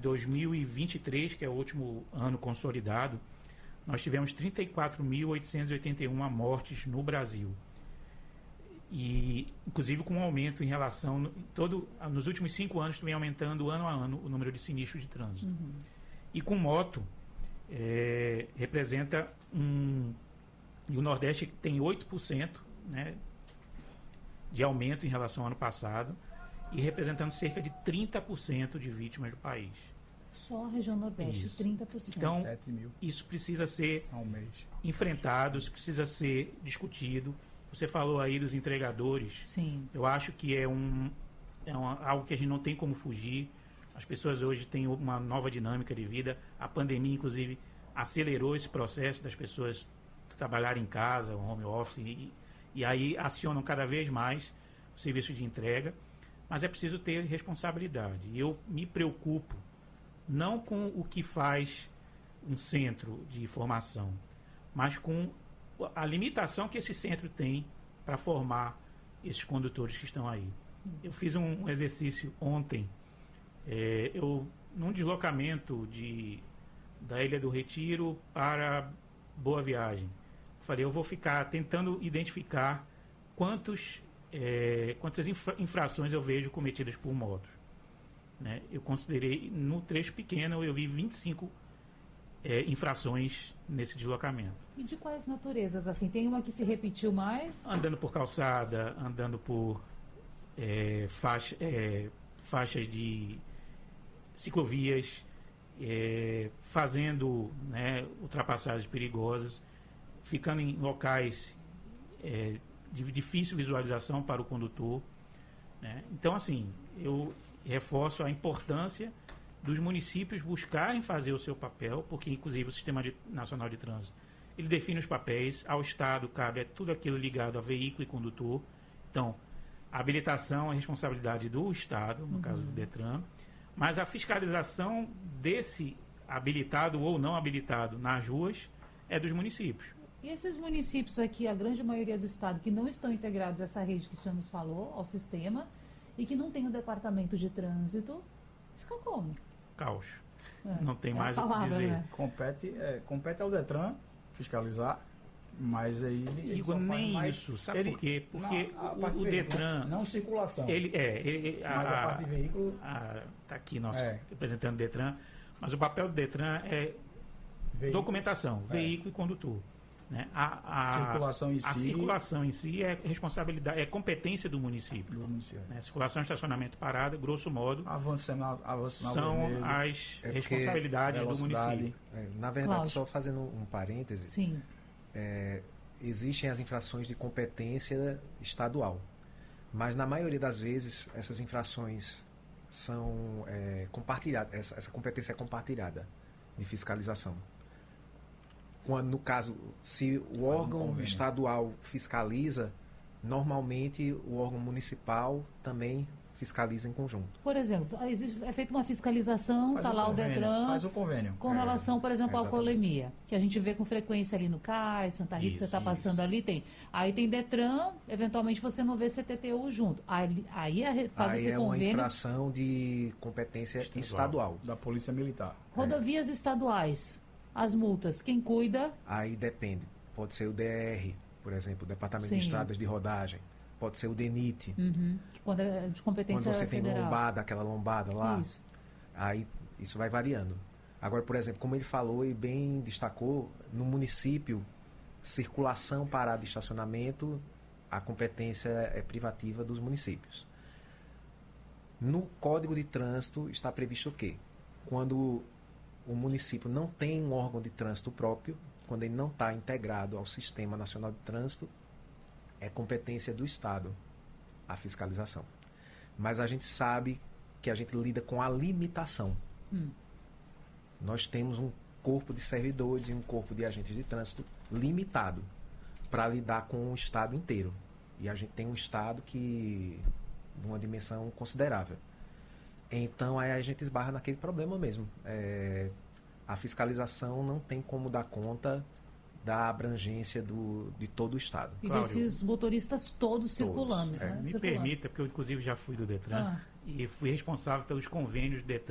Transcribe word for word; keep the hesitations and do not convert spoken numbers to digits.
dois mil e vinte e três, que é o último ano consolidado, nós tivemos trinta e quatro mil oitocentas e oitenta e uma mortes no Brasil. E, inclusive, com um aumento em relação... Todo, nos últimos cinco anos, vem aumentando ano a ano o número de sinistros de trânsito. Uhum. E com moto, é, representa um... E o Nordeste tem oito por cento, né, de aumento em relação ao ano passado, e representando cerca de trinta por cento de vítimas do país. Só a região Nordeste, isso. trinta por cento. Então, isso precisa ser enfrentado, isso precisa ser discutido. Você falou aí dos entregadores. Sim. Eu acho que é, um, é uma, algo que a gente não tem como fugir. As pessoas hoje têm uma nova dinâmica de vida. A pandemia, inclusive, acelerou esse processo das pessoas trabalharem em casa, home office, e, e aí acionam cada vez mais o serviço de entrega. Mas é preciso ter responsabilidade. E eu me preocupo não com o que faz um centro de formação, mas com a limitação que esse centro tem para formar esses condutores que estão aí. Eu fiz um exercício ontem, é, eu, num deslocamento de, da Ilha do Retiro para Boa Viagem. Falei, eu vou ficar tentando identificar quantos, é, quantas infra, infrações eu vejo cometidas por motos. Né? Eu considerei, no trecho pequeno, eu vi vinte e cinco é, infrações nesse deslocamento. E de quais naturezas? Assim, tem uma que se repetiu mais? Andando por calçada, andando por é, faixa, é, faixas de ciclovias, é, fazendo, né, ultrapassagens perigosas, ficando em locais é, de difícil visualização para o condutor. Né? Então, assim, eu reforço a importância dos municípios buscarem fazer o seu papel, porque, inclusive, o Sistema de, Nacional de Trânsito, ele define os papéis, ao Estado cabe é tudo aquilo ligado a veículo e condutor. Então, a habilitação é responsabilidade do Estado, no uhum. caso do DETRAN, mas a fiscalização desse habilitado ou não habilitado nas ruas é dos municípios. E esses municípios aqui, a grande maioria do Estado, que não estão integrados a essa rede que o senhor nos falou, ao sistema, e que não tem o departamento de trânsito, fica como? Caos. É, não tem é mais palavra, o que dizer. Né? Compete, é, compete ao DETRAN fiscalizar, mas aí ele Igor, só nem mais, isso. Sabe ele, por quê? Porque não, o, o DETRAN... Não circulação. Ele, é, ele, mas a, a parte de veículo... Está aqui nosso é. representante do DETRAN. Mas o papel do DETRAN é veículo, documentação, é. veículo e condutor. Né? A, a circulação em si... A circulação em si é responsabilidade, é competência do município. Do município. Né? Circulação, estacionamento, parada, grosso modo, avançando, avançando são vermelho, as é responsabilidades do município. É, na verdade, Cláudio. Só fazendo um parêntese, Sim. É, existem as infrações de competência estadual, mas na maioria das vezes essas infrações são é, compartilhadas, essa, essa competência é compartilhada de fiscalização. Quando, no caso, se o órgão um estadual fiscaliza, normalmente o órgão municipal também fiscaliza em conjunto. Por exemplo, existe, é feita uma fiscalização, está um lá convênio, o DETRAN, faz o convênio. Com é, relação, por exemplo, à exatamente. alcoolemia, que a gente vê com frequência ali no Cais, Santa Rita, Isso, você está passando isso. ali, tem. Aí tem DETRAN, eventualmente você não vê C T T U junto. Aí, aí é, faz Aí esse é convênio. uma infração de competência estadual. estadual. Da Polícia Militar. Rodovias é. estaduais, as multas, quem cuida? Aí depende. Pode ser o D R, por exemplo, o Departamento Sim. de Estradas de Rodagem. Pode ser o DENIT. Uhum. Quando é de competência Quando você federal. tem lombada, aquela lombada lá, Isso. aí isso vai variando. Agora, por exemplo, como ele falou e bem destacou, no município, circulação, parada e estacionamento, a competência é privativa dos municípios. No Código de Trânsito está previsto o quê? Quando o município não tem um órgão de trânsito próprio, quando ele não está integrado ao Sistema Nacional de Trânsito, é competência do Estado a fiscalização. Mas a gente sabe que a gente lida com a limitação. Hum. Nós temos um corpo de servidores e um corpo de agentes de trânsito limitado para lidar com o Estado inteiro. E a gente tem um Estado que de uma dimensão considerável. Então aí a gente esbarra naquele problema mesmo. É, a fiscalização não tem como dar conta da abrangência do, de todo o Estado. E Cláudio, desses motoristas todos, todos circulando. é. Né? Me circulando. permita, porque eu inclusive já fui do DETRAN Ah. e fui responsável pelos convênios do DETRAN